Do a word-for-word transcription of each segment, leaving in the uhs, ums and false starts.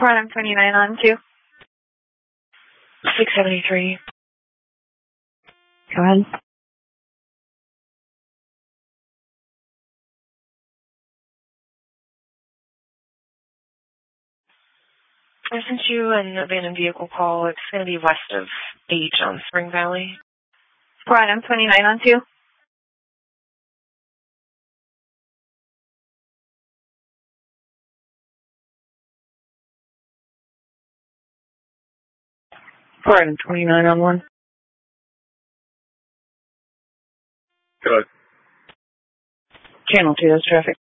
Quantum twenty-nine on two. six seventy-three. Go ahead. I sent you an abandoned vehicle call. It's going to be west of H on Spring Valley. Quantum twenty-nine on two. Quantum twenty-nine on one. Good. Channel two, that's traffic.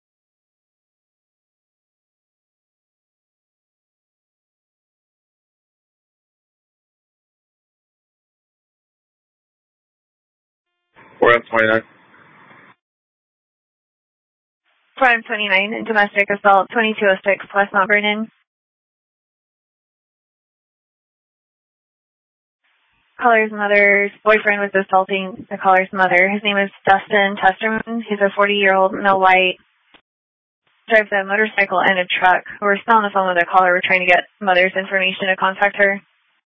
Quantum twenty-nine. Quantum twenty-nine, domestic assault twenty-two oh six plus Mount Vernon. Caller's mother's boyfriend was assaulting the caller's mother. His name is Dustin Testerman. He's a forty-year-old, male white, drives a motorcycle and a truck. We're still on the phone with the caller. We're trying to get mother's information to contact her.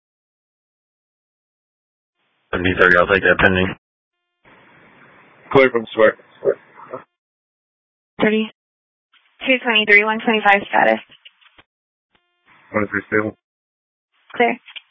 seventy thirty, I'll take that pending. Clear from swear. thirty. two twenty-three, one twenty-five status. twenty-three stable. Clear.